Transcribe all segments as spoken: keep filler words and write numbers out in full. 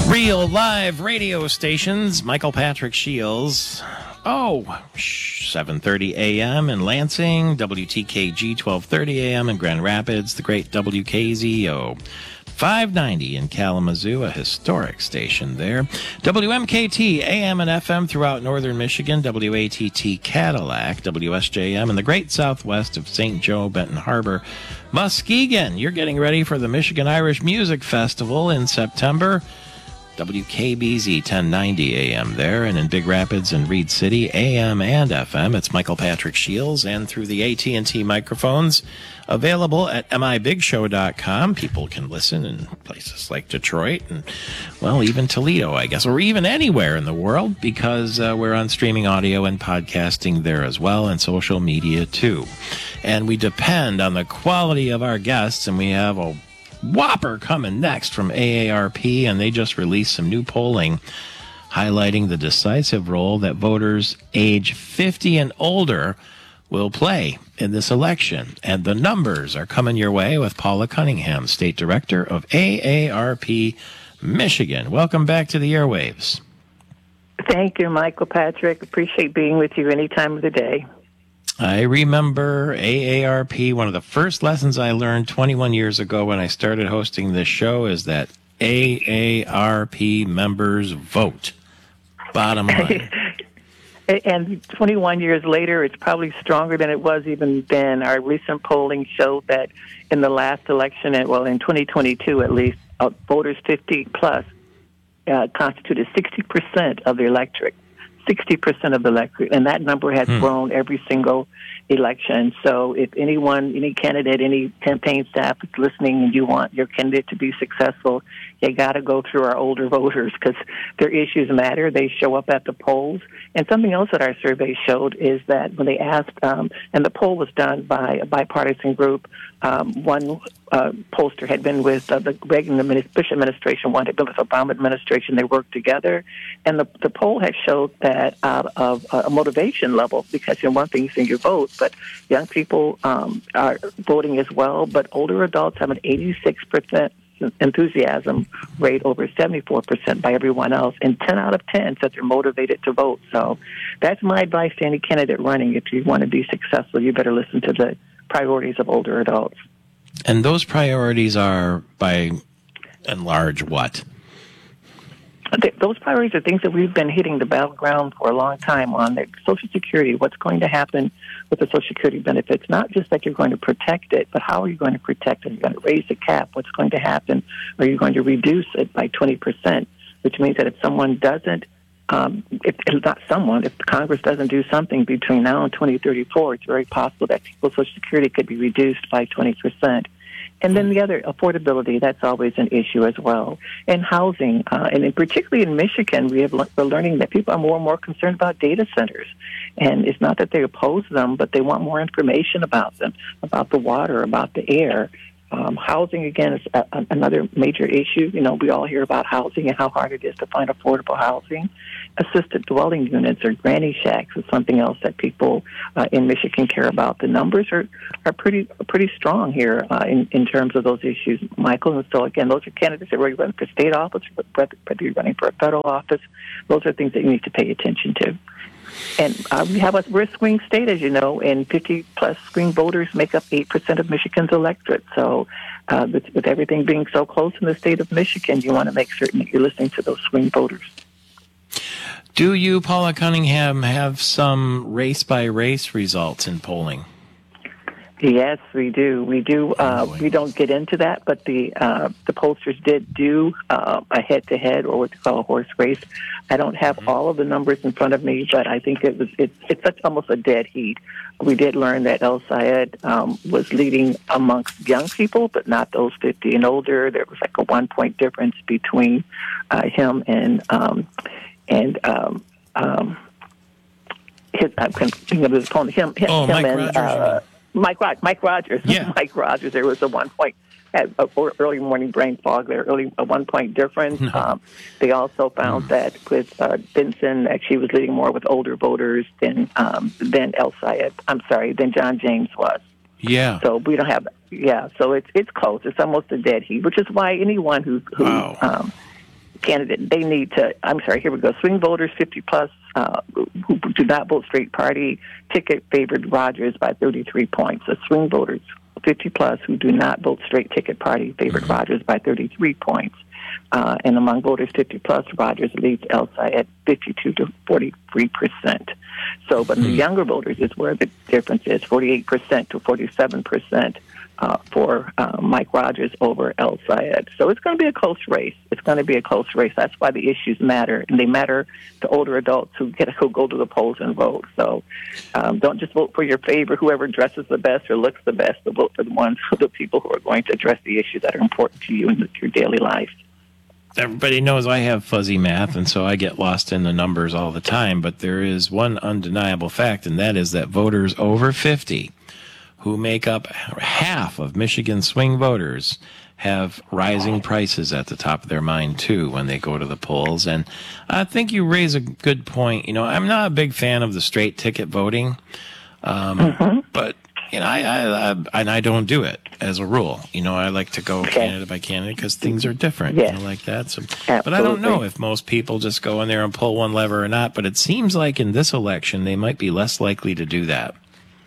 Real live radio stations, Michael Patrick Shields. Oh, seven thirty a.m. in Lansing, W T K G twelve thirty a.m. in Grand Rapids, the great W K Z O. five ninety in Kalamazoo, a historic station there. W M K T, A M and F M throughout northern Michigan. W A T T Cadillac, W S J M in the great southwest of Saint Joe, Benton Harbor. Muskegon, you're getting ready for the Michigan Irish Music Festival in September. W K B Z ten ninety A M there, and in Big Rapids and Reed City, A M and F M. It's Michael Patrick Shields, and through the A T and T microphones available at M I Big Show dot com. People can listen in places like Detroit and, well, even Toledo, I guess, or even anywhere in the world, because uh, we're on streaming audio and podcasting there as well, and social media too. And we depend on the quality of our guests, and we have a whopper coming next from A A R P, and they just released some new polling highlighting the decisive role that voters age fifty and older will play in this election. And the numbers are coming your way with Paula Cunningham, State Director of A A R P Michigan. Welcome back to the airwaves. Thank you, Michael Patrick. Appreciate being with you any time of the day. I remember A A R P. One of the first lessons I learned twenty-one years ago when I started hosting this show is that A A R P members vote. Bottom line. And twenty-one years later, it's probably stronger than it was even then. Our recent polling showed that in the last election, well, in twenty twenty-two at least, uh, voters fifty plus uh, constituted sixty percent of the electorate. sixty percent of the electorate, and that number has hmm. grown every single election. So if anyone, any candidate, any campaign staff is listening and you want your candidate to be successful, you got to go through our older voters because their issues matter. They show up at the polls. And something else that our survey showed is that when they asked, um, and the poll was done by a bipartisan group, um, one uh, pollster had been with uh, the Reagan Bush administration, one had been with the Obama administration. They worked together. And the, the poll had showed that out of a motivation level, because you know, one thing is in your vote, but young people um, are voting as well, but older adults have an eighty-six percent enthusiasm rate over seventy-four percent by everyone else, and ten out of ten said they're motivated to vote. So that's my advice to any candidate running. If you want to be successful, you better listen to the priorities of older adults. And those priorities are, by and large, what? Those priorities are things that we've been hitting the battleground for a long time on. Like Social Security, what's going to happen with the Social Security benefits? Not just that you're going to protect it, but how are you going to protect it? Are you going to raise the cap? What's going to happen? Are you going to reduce it by twenty percent? Which means that if someone doesn't, um, if, if not someone, if Congress doesn't do something between now and twenty thirty-four, it's very possible that people's Social Security could be reduced by twenty percent. And then the other, affordability, that's always an issue as well. And housing, uh, and in, particularly in Michigan, we have, we're learning that people are more and more concerned about data centers. And it's not that they oppose them, but they want more information about them, about the water, about the air. Um, housing, again, is a, a, another major issue. You know, we all hear about housing and how hard it is to find affordable housing. Assisted dwelling units or granny shacks is something else that people uh, in Michigan care about. The numbers are, are pretty pretty strong here uh, in, in terms of those issues, Michael. And so, again, those are candidates that are running for state office, whether you're running for a federal office. Those are things that you need to pay attention to. And uh, we have a, we're a swing state, as you know, and fifty-plus swing voters make up eight percent of Michigan's electorate. So uh, with, with everything being so close in the state of Michigan, you want to make certain that you're listening to those swing voters. Do you, Paula Cunningham, have some race-by-race results in polling? Yes, we do. We do. Uh, we don't get into that, but the uh, the pollsters did do uh, a head-to-head, or what they call a horse race. I don't have mm-hmm. all of the numbers in front of me, but I think it was it's it's such almost a dead heat. We did learn that El Sayed um, was leading amongst young people, but not those fifty and older. There was like a one-point difference between uh, him and um, and um, um, his. I'm thinking of his opponent. Him, him, oh, him Mike and. Rogers, Uh, Mike, Mike Rogers. Yeah. Mike Rogers. There was a one point, had a early morning brain fog there, early a one point difference. No. Um, they also found mm. that with uh, Benson, that she was leading more with older voters than um, than El Sayed. I'm sorry, than John James was. Yeah. So we don't have. Yeah. So it's it's close. It's almost a dead heat, which is why anyone who who wow. um, candidate, they need to, I'm sorry, here we go. Swing voters fifty plus uh, who do not vote straight party ticket favored Rogers by thirty-three points. So swing voters fifty plus who do not vote straight ticket party favored mm-hmm. Rogers by thirty-three points. Uh, and among voters fifty plus, Rogers leads El Sayed fifty-two to forty-three percent. So, but mm-hmm. the younger voters is where the difference is, forty-eight percent to forty-seven percent. Uh, for uh, Mike Rogers over El Sayed. So it's going to be a close race. It's going to be a close race. That's why the issues matter, and they matter to older adults who get who go to the polls and vote. So um, don't just vote for your favorite, whoever dresses the best or looks the best, but vote for the ones, for the people who are going to address the issues that are important to you in your daily life. Everybody knows I have fuzzy math, and so I get lost in the numbers all the time, but there is one undeniable fact, and that is that voters over fifty who make up half of Michigan swing voters have rising prices at the top of their mind, too, when they go to the polls. And I think you raise a good point. You know, I'm not a big fan of the straight ticket voting, um, mm-hmm. but, you know, I, I, I, and I don't do it as a rule. You know, I like to go okay. candidate by candidate because things are different, yes. you know, like that. So, but I don't know if most people just go in there and pull one lever or not, but it seems like in this election they might be less likely to do that.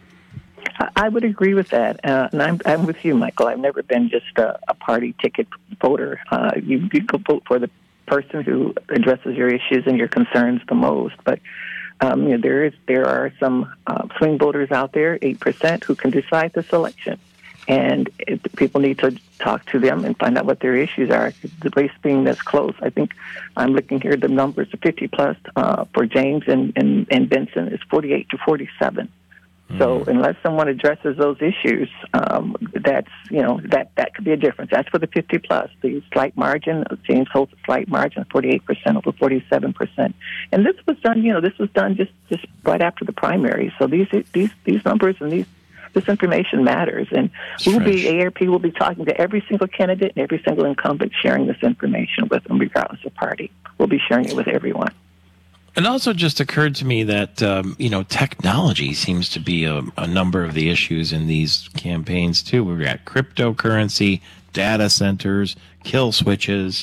I would agree with that, uh, and I'm, I'm with you, Michael. I've never been just a, a party ticket voter. Uh, you, you go vote for the person who addresses your issues and your concerns the most. But um, you know, there is there are some uh, swing voters out there, eight percent, who can decide this election, and it, people need to talk to them and find out what their issues are. The race being this close, I think I'm looking here. The numbers are fifty plus uh, for James and, and, and Benson is forty-eight to forty-seven. So unless someone addresses those issues, um, that's, you know, that, that could be a difference. That's for the fifty plus. The slight margin, James holds a slight margin, forty-eight percent over forty-seven percent. And this was done, you know, this was done just, just right after the primary. So these these these numbers and these this information matters. And we'll be, A A R P will be talking to every single candidate and every single incumbent, sharing this information with them, regardless of party. We'll be sharing it with everyone. It also just occurred to me that, um, you know, technology seems to be a, a number of the issues in these campaigns, too. We've got cryptocurrency, data centers, kill switches.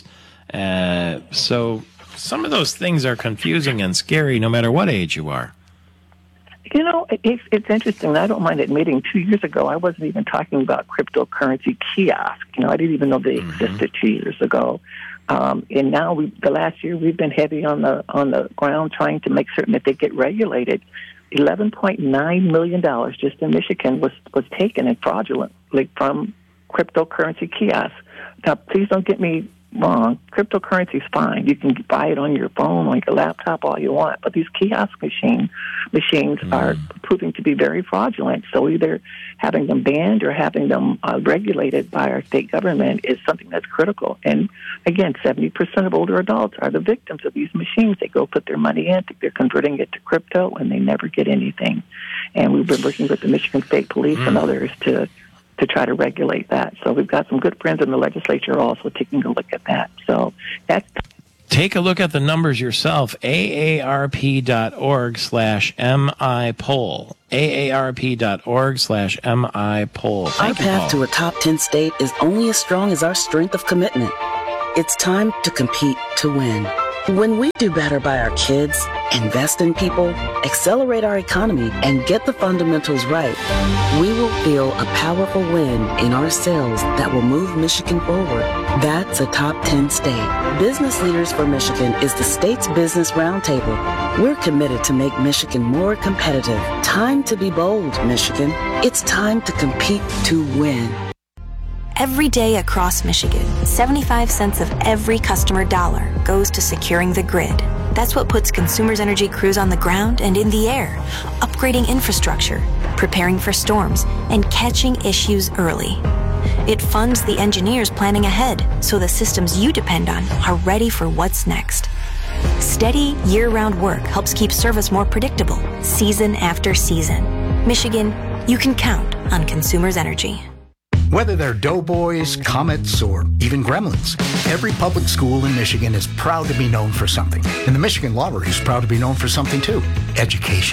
Uh, so some of those things are confusing and scary no matter what age you are. You know, it's, it's interesting. I don't mind admitting, two years ago, I wasn't even talking about cryptocurrency kiosk. You know, I didn't even know they mm-hmm. existed two years ago. Um, and now, we, the last year, we've been heavy on the on the ground trying to make certain that they get regulated. eleven point nine million dollars just in Michigan was, was taken and fraudulently from cryptocurrency kiosks. Now, please don't get me wrong. Cryptocurrency is fine. You can buy it on your phone, on your laptop, all you want. But these kiosk machine, machines mm. are proving to be very fraudulent. So either having them banned or having them uh, regulated by our state government is something that's critical. And again, seventy percent of older adults are the victims of these machines. They go put their money in, think they're converting it to crypto, and they never get anything. And we've been working with the Michigan State Police mm. and others to to try to regulate that. So we've got some good friends in the legislature also taking a look at that. So that's... Take a look at the numbers yourself. A A R P dot org slash M I poll. A A R P dot org slash M I poll. Our path to a top ten state is only as strong as our strength of commitment. It's time to compete to win. When we do better by our kids, invest in people, accelerate our economy, and get the fundamentals right, we will feel a powerful win in our sales that will move Michigan forward. That's a top ten state. Business Leaders for Michigan is the state's business roundtable. We're committed to make Michigan more competitive. Time to be bold, Michigan. It's time to compete to win. Every day across Michigan, seventy-five cents of every customer dollar goes to securing the grid. That's what puts Consumers Energy crews on the ground and in the air, upgrading infrastructure, preparing for storms, and catching issues early. It funds the engineers planning ahead so the systems you depend on are ready for what's next. Steady, year-round work helps keep service more predictable, season after season. Michigan, you can count on Consumers Energy. Whether they're doughboys, comets, or even gremlins, every public school in Michigan is proud to be known for something. And the Michigan Lottery is proud to be known for something too: education.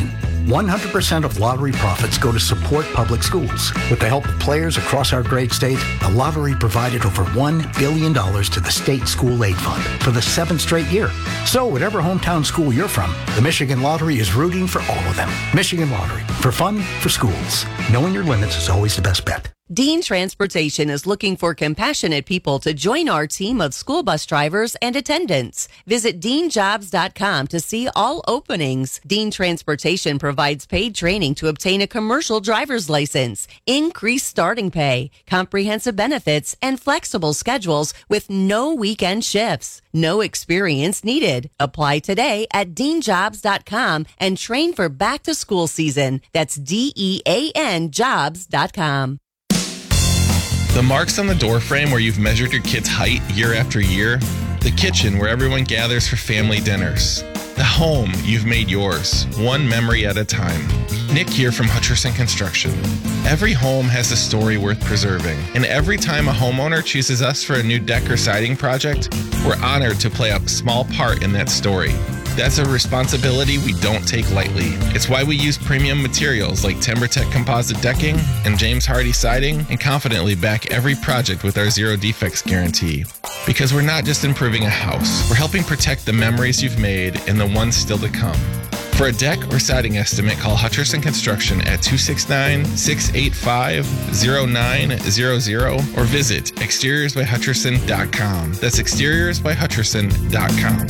one hundred percent of lottery profits go to support public schools. With the help of players across our great state, the lottery provided over one billion dollars to the state school aid fund for the seventh straight year. So whatever hometown school you're from, the Michigan Lottery is rooting for all of them. Michigan Lottery, for fun, for schools. Knowing your limits is always the best bet. Dean Transportation is looking for compassionate people to join our team of school bus drivers and attendants. Visit dean jobs dot com to see all openings. Dean Transportation provides paid training to obtain a commercial driver's license, increased starting pay, comprehensive benefits, and flexible schedules with no weekend shifts. No experience needed. Apply today at dean jobs dot com and train for back to school season. That's D E A N jobs dot com. The marks on the doorframe where you've measured your kid's height year after year. The kitchen where everyone gathers for family dinners. The home you've made yours, one memory at a time. Nick here from Hutcherson Construction. Every home has a story worth preserving, and every time a homeowner chooses us for a new deck or siding project, we're honored to play a small part in that story. That's a responsibility we don't take lightly. It's why we use premium materials like TimberTech composite decking and James Hardie siding and confidently back every project with our zero defects guarantee. Because we're not just improving a house, we're helping protect the memories you've made and the ones still to come. For a deck or siding estimate, call Hutcherson Construction at two six nine, six eight five, zero nine zero zero or visit exteriors by hutcherson dot com. That's exteriors by hutcherson dot com.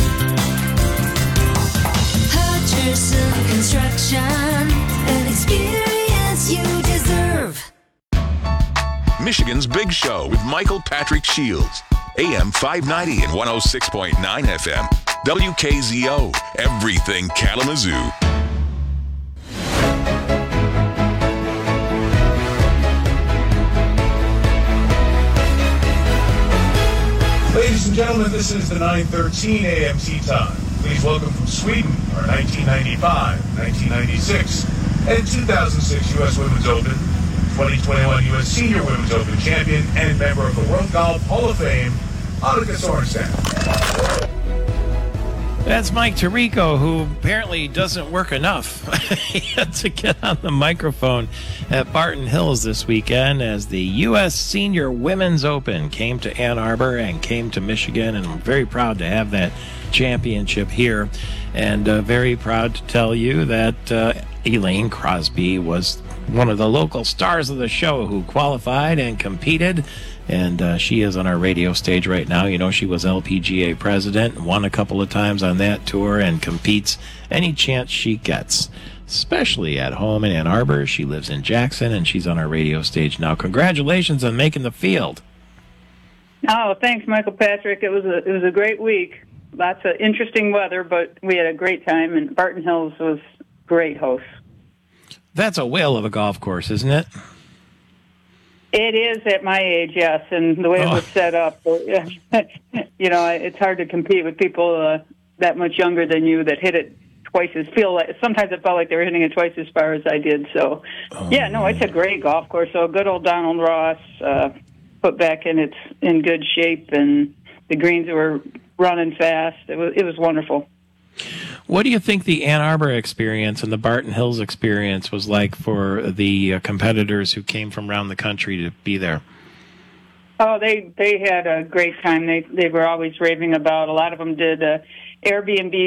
Hutcherson Construction, an experience you deserve. Michigan's Big Show with Michael Patrick Shields. A M five ninety and one oh six point nine F M. W K Z O, everything Kalamazoo. Ladies and gentlemen, this is the nine thirteen A M tea time. Please welcome from Sweden our nineteen ninety-five, nineteen ninety-six, and two thousand six U S Women's Open, twenty twenty-one U S Senior Women's Open champion, and member of the World Golf Hall of Fame, Annika Sorenstam. That's Mike Tirico, who apparently doesn't work enough. He had to get on the microphone at Barton Hills this weekend as the U S Senior Women's Open came to Ann Arbor and came to Michigan, and I'm very proud to have that championship here, and uh, very proud to tell you that uh, Elaine Crosby was one of the local stars of the show who qualified and competed. And uh, she is on our radio stage right now. You know, she was L P G A president, won a couple of times on that tour, and competes any chance she gets, especially at home in Ann Arbor. She lives in Jackson, and she's on our radio stage now. Congratulations on making the field. Oh, thanks, Michael Patrick. It was a it was a great week. Lots of interesting weather, but we had a great time, and Barton Hills was great host. That's a whale of a golf course, isn't it? It is at my age, yes, and the way oh. it was set up, you know, it's hard to compete with people uh, that much younger than you that hit it twice as feel like. Sometimes it felt like they were hitting it twice as far as I did. So, oh. yeah, no, it's a great golf course. So good old Donald Ross uh, put back in its in good shape, and the greens were running fast. It was it was wonderful. What do you think the Ann Arbor experience and the Barton Hills experience was like for the uh, competitors who came from around the country to be there? Oh, they they had a great time. They they were always raving about. A lot of them did uh, Airbnb